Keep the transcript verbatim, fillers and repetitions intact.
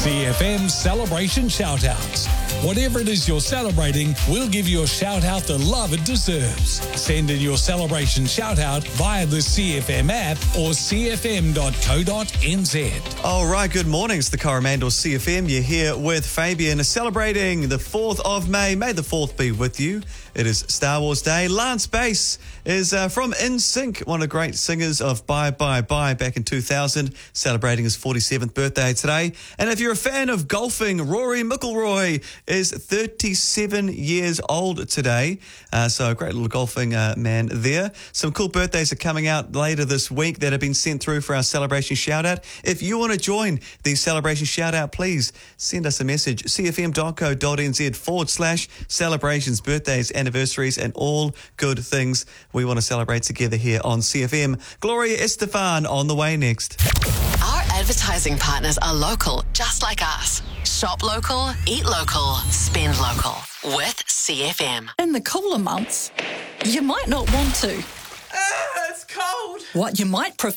C F M Celebration Shoutouts. Whatever it is you're celebrating, we'll give you a shout out the love it deserves. Send in your celebration shout out via the C F M app or c f m dot co dot n z. All right, good morning. It's the Coromandel C F M. You're here with Fabian, celebrating the fourth of May. May the fourth be with you. It is Star Wars Day. Lance Bass is uh, from N Sync, one of the great singers of Bye Bye Bye back in two thousand, celebrating his forty-seventh birthday today. And if you're a fan of golfing, Rory McIlroy is thirty-seven years old today. Uh, so a great little golfing uh, man there. Some cool birthdays are coming out later this week that have been sent through for our celebration shout out. If you want to join the celebration shout out, please send us a message. c f m dot co dot n z forward slash celebrations, birthdays, anniversaries, and all good things we want to celebrate together here on C F M. Gloria Estefan on the way next. Our advertising partners are local, just like us. Shop local, eat local, spend local with C F M. In the cooler months, you might not want to. Uh, it's cold. What you might prefer